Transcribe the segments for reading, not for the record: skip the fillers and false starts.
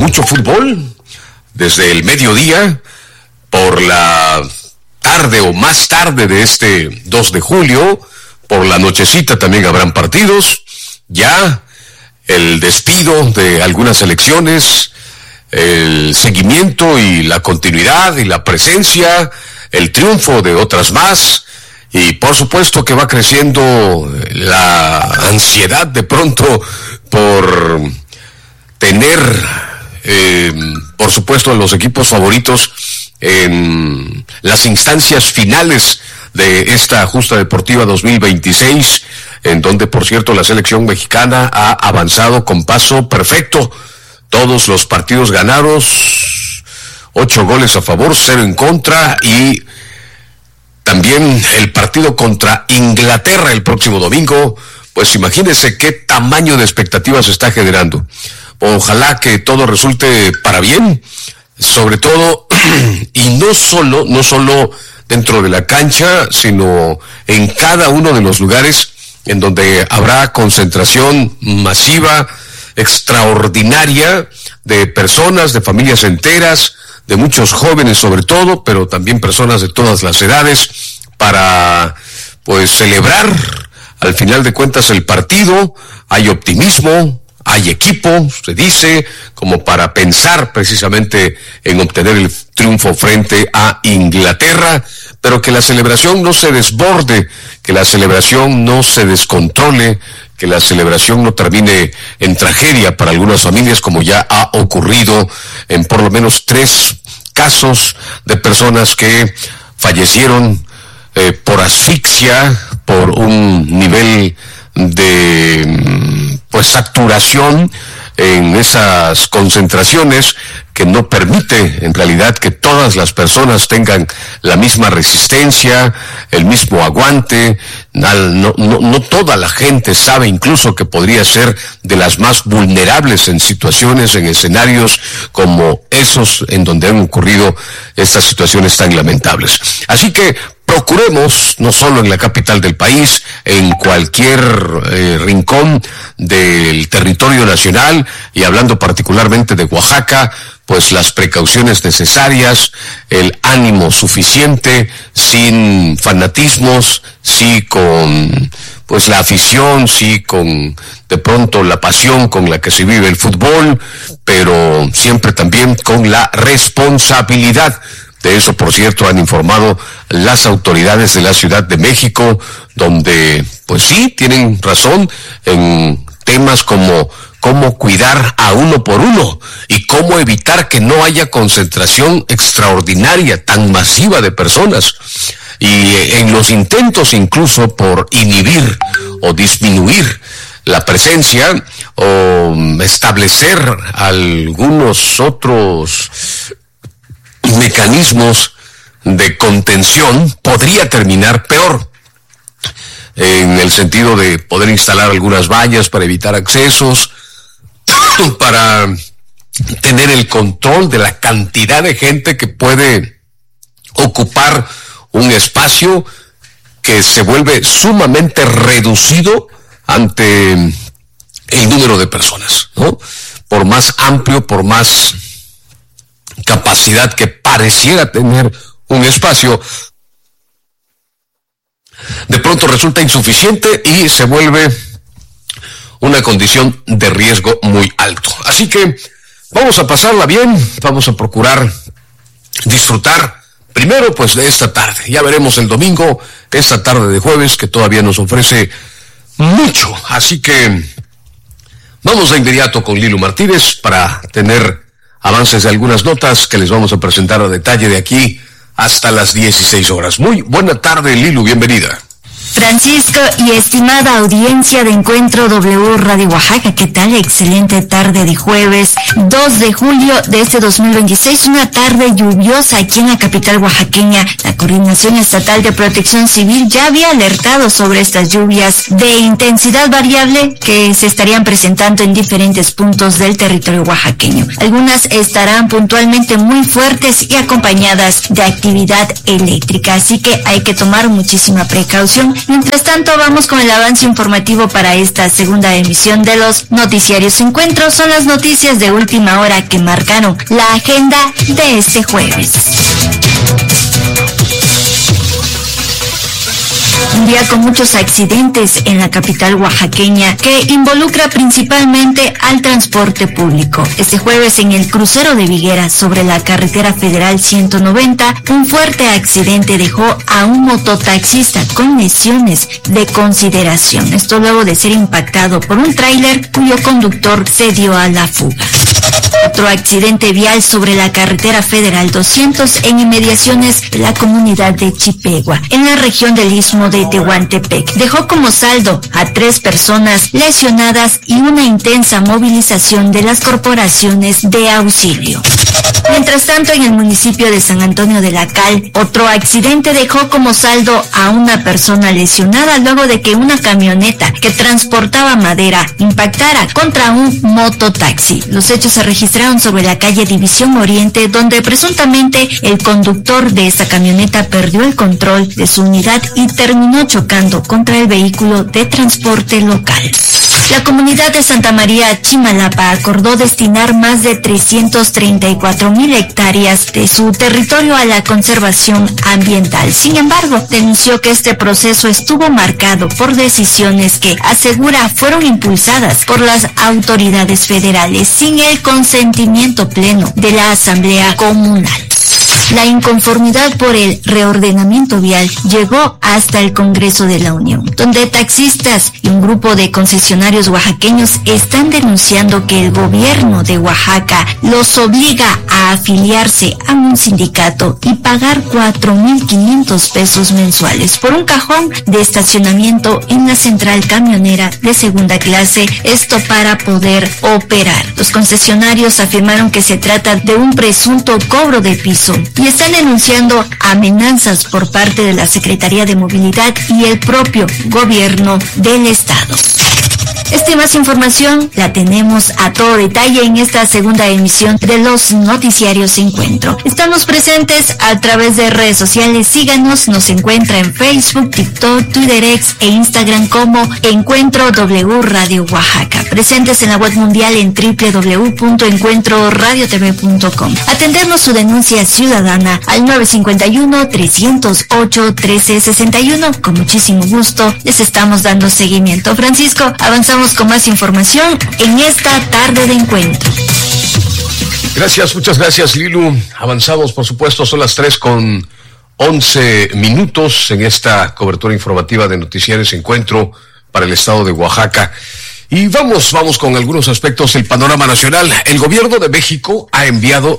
mucho fútbol, desde el mediodía, por la tarde o más tarde de este 2 de julio, por la nochecita también habrán partidos, ya el despido de algunas selecciones, el seguimiento y la continuidad y la presencia, el triunfo de otras más, y por supuesto que va creciendo la ansiedad de pronto por tener, por supuesto, los equipos favoritos en las instancias finales de esta justa deportiva 2026, en donde, por cierto, la selección mexicana ha avanzado con paso perfecto. Todos los partidos ganados, 8 goles a favor, 0 en contra, y también el partido contra Inglaterra el próximo domingo. Pues imagínense qué tamaño de expectativas se está generando. Ojalá que todo resulte para bien, sobre todo, y no solo dentro de la cancha, sino en cada uno de los lugares en donde habrá concentración masiva, extraordinaria, de personas, de familias enteras, de muchos jóvenes sobre todo, pero también personas de todas las edades, para pues celebrar al final de cuentas el partido. Hay optimismo, hay equipo, se dice, como para pensar precisamente en obtener el triunfo frente a Inglaterra, pero que la celebración no se desborde, que la celebración no se descontrole, que la celebración no termine en tragedia para algunas familias, como ya ha ocurrido en por lo menos 3 casos de personas que fallecieron por asfixia, por un nivel de pues saturación en esas concentraciones que no permite en realidad que todas las personas tengan la misma resistencia, el mismo aguante. No toda la gente sabe incluso que podría ser de las más vulnerables en situaciones, en escenarios como esos en donde han ocurrido estas situaciones tan lamentables. Así que procuremos, no solo en la capital del país, en cualquier rincón del territorio nacional, y hablando particularmente de Oaxaca, pues las precauciones necesarias, el ánimo suficiente, sin fanatismos, sí con pues la afición, sí con de pronto la pasión con la que se vive el fútbol, pero siempre también con la responsabilidad. De eso, por cierto, han informado las autoridades de la Ciudad de México, donde, pues sí, tienen razón en temas como cómo cuidar a uno por uno y cómo evitar que no haya concentración extraordinaria, tan masiva de personas. Y en los intentos incluso por inhibir o disminuir la presencia o establecer algunos otros mecanismos de contención, podría terminar peor, en el sentido de poder instalar algunas vallas para evitar accesos, para tener el control de la cantidad de gente que puede ocupar un espacio que se vuelve sumamente reducido ante el número de personas, ¿no? Por más amplio, por más capacidad que pareciera tener un espacio, de pronto resulta insuficiente y se vuelve una condición de riesgo muy alto. Así que vamos a pasarla bien, vamos a procurar disfrutar primero pues de esta tarde. Ya veremos el domingo, esta tarde de jueves, que todavía nos ofrece mucho. Así que vamos de inmediato con Lilu Martínez para tener avances de algunas notas que les vamos a presentar a detalle de aquí hasta las 16 horas. Muy buena tarde, Lilu, bienvenida. Francisco y estimada audiencia de Encuentro W Radio Oaxaca, ¿qué tal? Excelente tarde de jueves 2 de julio de este 2026, una tarde lluviosa aquí en la capital oaxaqueña. La Coordinación Estatal de Protección Civil ya había alertado sobre estas lluvias de intensidad variable que se estarían presentando en diferentes puntos del territorio oaxaqueño. Algunas estarán puntualmente muy fuertes y acompañadas de actividad eléctrica, así que hay que tomar muchísima precaución Mientras tanto, vamos con el avance informativo para esta segunda emisión de los Noticiarios Encuentro. Son las noticias de última hora que marcaron la agenda de este jueves. Un día con muchos accidentes en la capital oaxaqueña que involucra principalmente al transporte público. Este jueves en el crucero de Viguera sobre la carretera federal 190, un fuerte accidente dejó a un mototaxista con lesiones de consideración. Esto luego de ser impactado por un tráiler cuyo conductor se dio a la fuga. Otro accidente vial sobre la carretera federal 200 en inmediaciones de la comunidad de Chipegua, en la región del Istmo de Tehuantepec. Dejó como saldo a 3 personas lesionadas y una intensa movilización de las corporaciones de auxilio. Mientras tanto, en el municipio de San Antonio de la Cal, otro accidente dejó como saldo a una persona lesionada luego de que una camioneta que transportaba madera impactara contra un mototaxi. Los hechos se registraron sobre la calle División Oriente, donde presuntamente el conductor de esta camioneta perdió el control de su unidad y terminó chocando contra el vehículo de transporte local. La comunidad de Santa María Chimalapa acordó destinar más de 334,000 hectáreas de su territorio a la conservación ambiental. Sin embargo, denunció que este proceso estuvo marcado por decisiones que, asegura, fueron impulsadas por las autoridades federales sin el consentimiento pleno de la Asamblea Comunal. La inconformidad por el reordenamiento vial llegó hasta el Congreso de la Unión, donde taxistas y un grupo de concesionarios oaxaqueños están denunciando que el gobierno de Oaxaca los obliga a afiliarse a un sindicato y pagar 4,500 pesos mensuales por un cajón de estacionamiento en la central camionera de segunda clase, esto para poder operar. Los concesionarios afirmaron que se trata de un presunto cobro de piso y están denunciando amenazas por parte de la Secretaría de Movilidad y el propio gobierno del estado. Esta y más información la tenemos a todo detalle en esta segunda emisión de los Noticiarios Encuentro. Estamos presentes a través de redes sociales. Síganos, nos encuentra en Facebook, TikTok, Twitter X e Instagram como Encuentro W Radio Oaxaca. Presentes en la web mundial en www.encuentroradiotv.com. Atendernos su denuncia ciudadana al 951-308-1361. Con muchísimo gusto les estamos dando seguimiento. Francisco, avanzamos con más información en esta tarde de encuentro. Gracias, muchas gracias, Lilu. Avanzamos, por supuesto, son las 3:11 en esta cobertura informativa de Noticiarios Encuentro para el estado de Oaxaca. Y vamos con algunos aspectos del panorama nacional. El gobierno de México ha enviado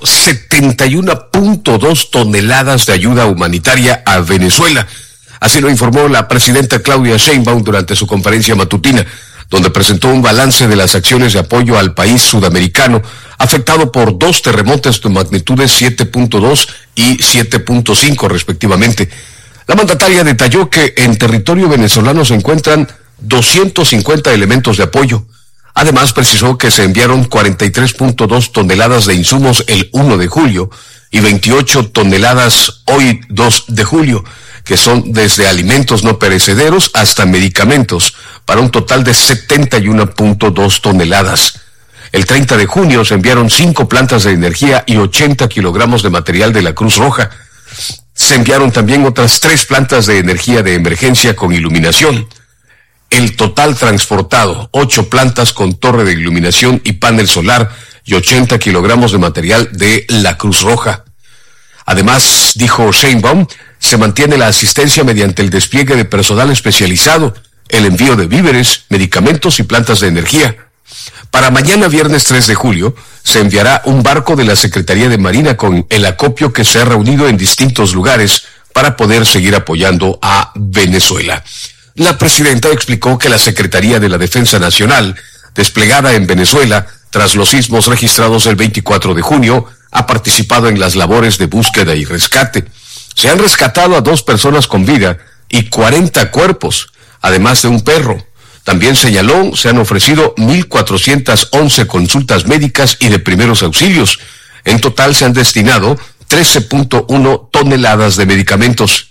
71.2 toneladas de ayuda humanitaria a Venezuela. Así lo informó la presidenta Claudia Sheinbaum durante su conferencia matutina, donde presentó un balance de las acciones de apoyo al país sudamericano, afectado por 2 terremotos de magnitudes 7.2 y 7.5 respectivamente. La mandataria detalló que en territorio venezolano se encuentran 250 elementos de apoyo. Además, precisó que se enviaron 43.2 toneladas de insumos el 1 de julio y 28 toneladas hoy 2 de julio, que son desde alimentos no perecederos hasta medicamentos, para un total de 71.2 toneladas. El 30 de junio se enviaron 5 plantas de energía y 80 kilogramos de material de la Cruz Roja. Se enviaron también otras 3 plantas de energía de emergencia con iluminación. El total transportado, 8 plantas con torre de iluminación y panel solar y 80 kilogramos de material de la Cruz Roja. Además, dijo Sheinbaum, se mantiene la asistencia mediante el despliegue de personal especializado, el envío de víveres, medicamentos y plantas de energía. Para mañana, viernes 3 de julio, se enviará un barco de la Secretaría de Marina con el acopio que se ha reunido en distintos lugares para poder seguir apoyando a Venezuela. La presidenta explicó que la Secretaría de la Defensa Nacional, desplegada en Venezuela tras los sismos registrados el 24 de junio, ha participado en las labores de búsqueda y rescate. Se han rescatado a 2 personas con vida y 40 cuerpos, además de un perro. También señaló, se han ofrecido 1,411 consultas médicas y de primeros auxilios. En total se han destinado 13.1 toneladas de medicamentos.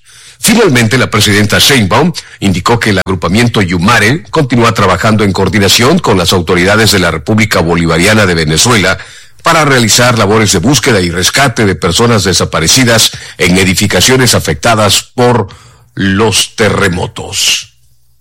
Finalmente, la presidenta Sheinbaum indicó que el agrupamiento Yumare continúa trabajando en coordinación con las autoridades de la República Bolivariana de Venezuela para realizar labores de búsqueda y rescate de personas desaparecidas en edificaciones afectadas por los terremotos.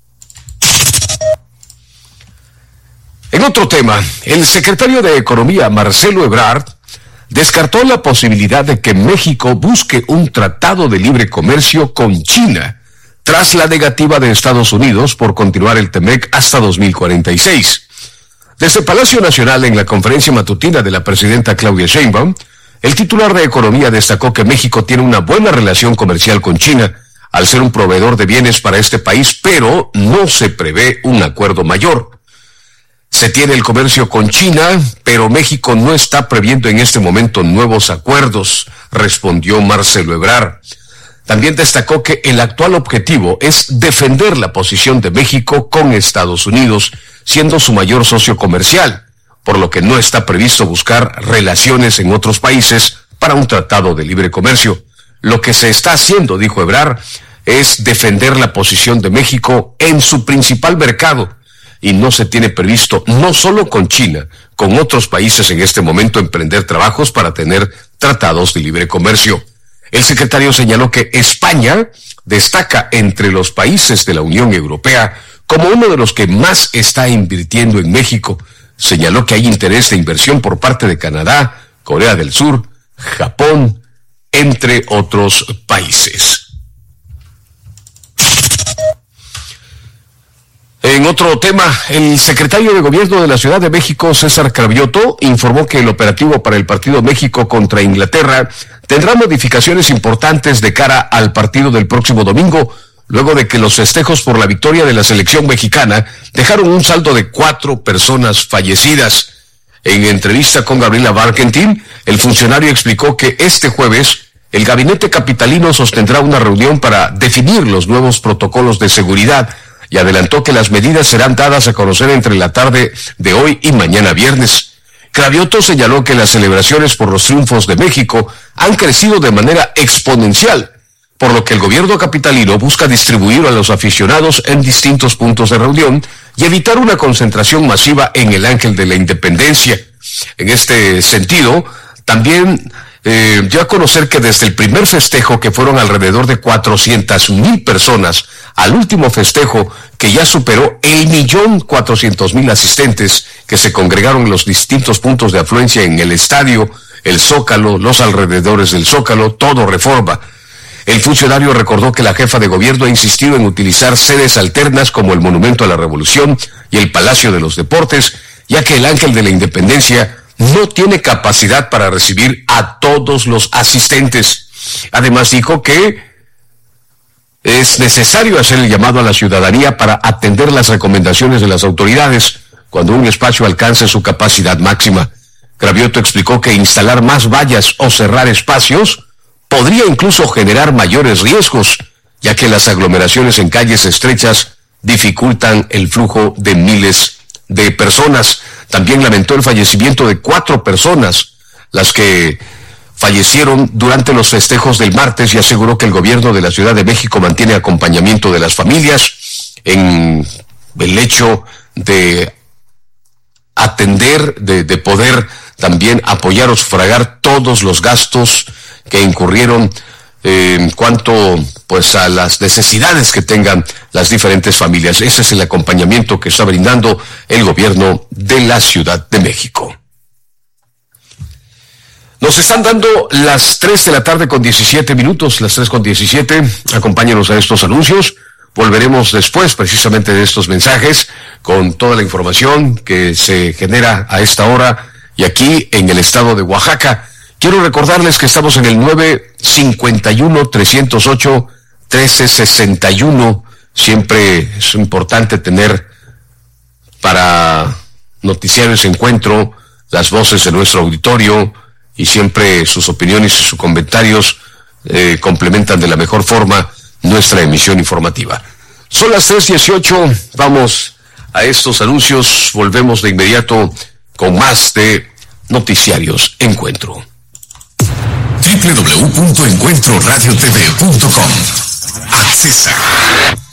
En otro tema, el secretario de Economía, Marcelo Ebrard, descartó la posibilidad de que México busque un tratado de libre comercio con China, tras la negativa de Estados Unidos por continuar el TEMEC hasta 2046. Desde Palacio Nacional, en la conferencia matutina de la presidenta Claudia Sheinbaum, el titular de Economía destacó que México tiene una buena relación comercial con China, al ser un proveedor de bienes para este país, pero no se prevé un acuerdo mayor. Se tiene el comercio con China, pero México no está previendo en este momento nuevos acuerdos, respondió Marcelo Ebrard. También destacó que el actual objetivo es defender la posición de México con Estados Unidos, siendo su mayor socio comercial, por lo que no está previsto buscar relaciones en otros países para un tratado de libre comercio. Lo que se está haciendo, dijo Ebrard, es defender la posición de México en su principal mercado, y no se tiene previsto, no solo con China, con otros países en este momento, emprender trabajos para tener tratados de libre comercio. El secretario señaló que España destaca entre los países de la Unión Europea como uno de los que más está invirtiendo en México. Señaló que hay interés de inversión por parte de Canadá, Corea del Sur, Japón, entre otros países. En otro tema, el secretario de Gobierno de la Ciudad de México, César Cravioto, informó que el operativo para el partido México contra Inglaterra tendrá modificaciones importantes de cara al partido del próximo domingo, luego de que los festejos por la victoria de la selección mexicana dejaron un saldo de 4 personas fallecidas. En entrevista con Gabriela Barkentin, el funcionario explicó que este jueves el gabinete capitalino sostendrá una reunión para definir los nuevos protocolos de seguridad, y adelantó que las medidas serán dadas a conocer entre la tarde de hoy y mañana viernes. Cravioto señaló que las celebraciones por los triunfos de México han crecido de manera exponencial, por lo que el gobierno capitalino busca distribuir a los aficionados en distintos puntos de reunión y evitar una concentración masiva en el Ángel de la Independencia. En este sentido, también dio a conocer que desde el primer festejo, que fueron alrededor de 400,000 personas, al último festejo, que ya superó 1,400,000 asistentes que se congregaron en los distintos puntos de afluencia en el estadio, el Zócalo, los alrededores del Zócalo, todo Reforma. El funcionario recordó que la jefa de gobierno ha insistido en utilizar sedes alternas como el Monumento a la Revolución y el Palacio de los Deportes, ya que el Ángel de la Independencia no tiene capacidad para recibir a todos los asistentes. Además dijo que es necesario hacer el llamado a la ciudadanía para atender las recomendaciones de las autoridades cuando un espacio alcance su capacidad máxima. Cravioto explicó que instalar más vallas o cerrar espacios podría incluso generar mayores riesgos, ya que las aglomeraciones en calles estrechas dificultan el flujo de miles de personas. También lamentó el fallecimiento de 4 personas, las que fallecieron durante los festejos del martes, y aseguró que el gobierno de la Ciudad de México mantiene acompañamiento de las familias en el hecho de atender, de poder también apoyar o sufragar todos los gastos que incurrieron en cuanto pues a las necesidades que tengan las diferentes familias. Ese es el acompañamiento que está brindando el gobierno de la Ciudad de México. Nos están dando las 3 de la tarde con 17 minutos, las 3 con 17. Acompáñenos a estos anuncios. Volveremos después precisamente de estos mensajes con toda la información que se genera a esta hora y aquí en el estado de Oaxaca. Quiero recordarles que estamos en el 951-308-1361. Siempre es importante tener para Noticiarios Encuentro las voces de nuestro auditorio, y siempre sus opiniones y sus comentarios complementan de la mejor forma nuestra emisión informativa. Son las 3:18, vamos a estos anuncios, volvemos de inmediato con más de Noticiarios Encuentro. www.encuentroradiotv.com Accesa.